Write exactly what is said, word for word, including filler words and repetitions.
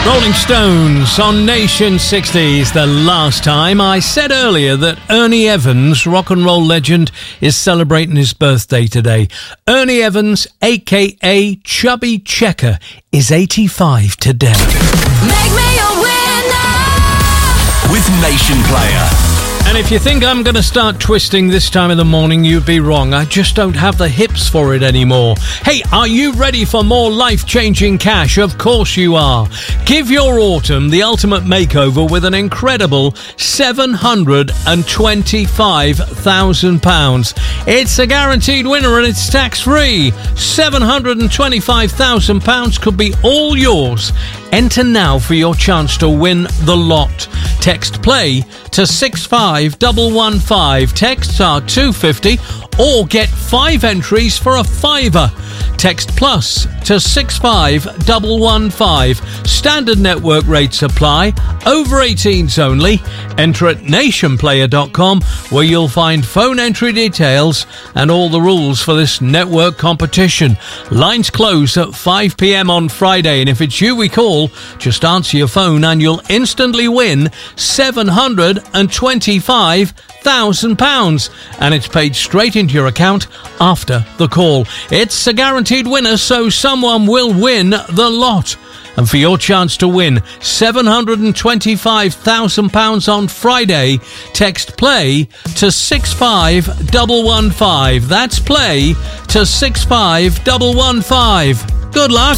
Rolling Stones on Nation sixties. The last time I said earlier that Ernie Evans, rock and roll legend, is celebrating his birthday today. Ernie Evans, aka Chubby Checker, is eighty-five today. Make me a winner with Nation Player. And if you think I'm going to start twisting this time of the morning, you'd be wrong. I just don't have the hips for it anymore. Hey, are you ready for more life-changing cash? Of course you are. Give your autumn the ultimate makeover with an incredible seven hundred twenty-five thousand pounds. It's a guaranteed winner and it's tax-free. seven hundred twenty-five thousand pounds could be all yours. Enter now for your chance to win the lot. Text PLAY to six five one one five. Texts are two fifty or get five entries for a fiver. Text PLUS to six five one one five. Standard network rates apply. Over eighteens only. Enter at nation player dot com where you'll find phone entry details and all the rules for this network competition. Lines close at five p.m. on Friday, and if it's you we call, just answer your phone and you'll instantly win seven hundred twenty-five thousand pounds, and it's paid straight into your account after the call. It's a guaranteed winner, so someone will win the lot. And for your chance to win seven hundred twenty-five thousand pounds on Friday, text PLAY to six five one one five. That's PLAY to six five one one five. Good luck.